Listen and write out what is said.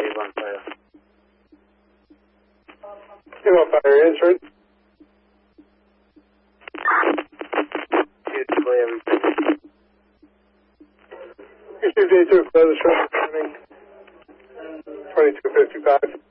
on fire. Team on fire, answering. It's clear, everything. Received A2, clear the short, 2255.